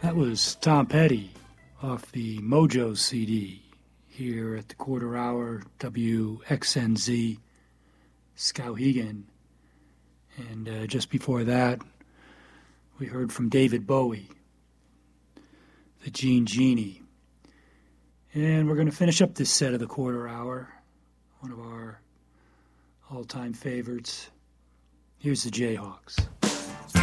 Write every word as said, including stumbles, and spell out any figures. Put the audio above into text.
That was Tom Petty off the Mojo C D here at the Quarter Hour W X N Z Skowhegan. And uh, just before that, we heard from David Bowie, the Gene Genie. And we're going to finish up this set of the Quarter Hour, one of our all-time favorites. Here's the Jayhawks.